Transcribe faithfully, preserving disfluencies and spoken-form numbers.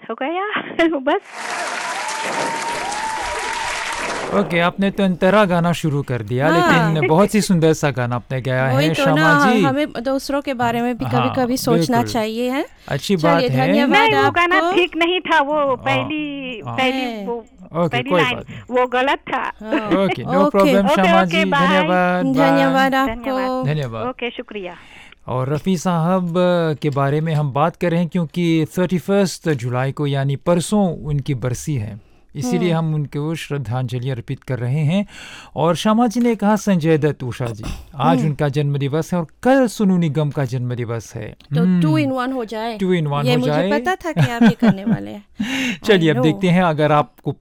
हो गया बस। ओके, आपने तो अंतरा गाना शुरू कर दिया, हाँ। लेकिन बहुत ही सुंदर सा गाना आपने गाया वही है तो ना, श्यामा जी। हमें दूसरों के बारे में भी हाँ, कभी कभी सोचना बिल्कुल। चाहिए है। अच्छी चलिए, बात है। धन्यवाद नहीं, वो गाना आपको। ठीक नहीं था, वो पहली हाँ। पहली है। वो ओके, पहली कोई लाइन बात नहीं। वो गलत था। हाँ, okay, no okay. Problem okay, Shyama okay, जी, बाय। धन्यवाद, बाय। धन्यवाद आपको। धन्यवाद। धन्यवाद। ओके, शुक्रिया। और रफ़ी साहब के बारे में हम बात कर रहे हैं क्योंकि थर्टी फर्स्ट जुलाई को यानी परसों उनकी बरसी है, इसीलिए हम उनको श्रद्धांजलि अर्पित कर रहे हैं। और श्यामा जी ने कहा संजय दत्त, उषा जी, आज उनका जन्मदिवस है और कल सोनू निगम का जन्मदिवस है। तो टू इन वन हो जाए, टू इन वन ये हो मुझे जाए। पता था कि आप ये करने वाले हैं। चलिए I अब know। देखते हैं, अगर आपको